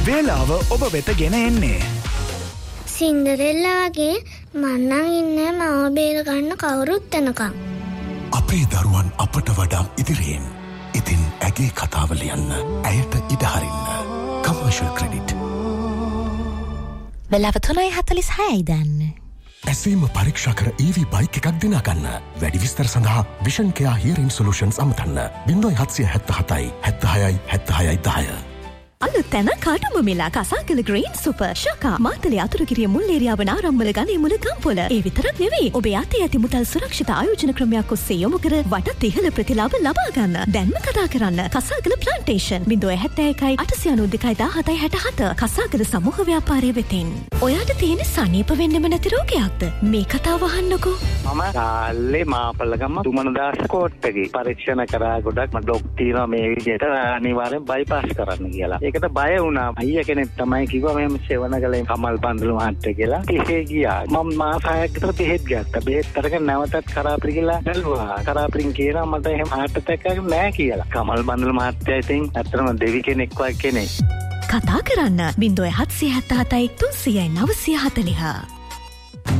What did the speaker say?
වේලාව ඔබ වෙත ගෙන එන්නේ සින්ඩරෙල්ලා වගේ මන්නම් ඉන්නේ මාව බේර ගන්න කවුරුත් එනකම්. අපේ දරුවන් අපට වඩා ඉදිරියෙන්. ඉතින් ඇගේ කතාව ලියන්න. ඇයට ඉඩ හරින්න. Commercial credit. වෙලාව 3:46යි දැන්. ඇසීම පරීක්ෂා කර EV බයික් එකක් දිනා ගන්න. වැඩි විස්තර සඳහා විෂන් කෙයා හියරින් සොලියුෂන්ස් අමතන්න. 0777 76 76 10. අලුත් තැන කාටුම මෙලා කසාකල ග්‍රීන් සුපර් ශකා මාතලේ අතුරුගිරිය මුල් ඒරියාව නාරම්මල ගනේ මුල ගම්පොළ. ඒ විතරක් නෙවෙයි ඔබේ අතේ ඇති මුදල් සුරක්ෂිත ආයෝජන ක්‍රමයක් ඔස්සේ යොමු කර වටත් ඉහළ ප්‍රතිලාභ ලබා ගන්න. දැන්ම කතා කරන්න කසාකල ප්ලාන්ටේෂන් 071 892 1767 කසාකල සමූහ ව්‍යාපාරය වෙතින්. ඔයාට තියෙන සනීප වෙන්නෙම නැති රෝගයක්ද? මේ කතාව අහන්නකෝ. මම කාලේ මාපල්ලගම තුමනදාස කෝට්ටගේ පරීක්ෂණ කරා ගොඩක් මම ඩොක් තියනවා මේ විදිහට අනිවාර්යෙන් බයිපාස් කරන්න කියලා. ඒකට බය වුණා. අයියා කෙනෙක් තමයි කිව්වා මෙහෙම සෙවණගලේ කමල් බන්දුල මහත්තයා කියලා. ඉතින් ගියා. මම මාස 6ක් විතර බෙහෙත් ගත්තා. බෙහෙත් අරගෙන නැවතත් කරාපිරි කියලා බැලුවා. කරාපිරින් කියනවා මට එහෙම heart attack එකක් නෑ කියලා. කමල් බන්දුල මහත්තයා ඉතින් ඇත්තටම දෙවි කෙනෙක් වගේ කෙනෙක්. කතා කරන්න 0777 300 940.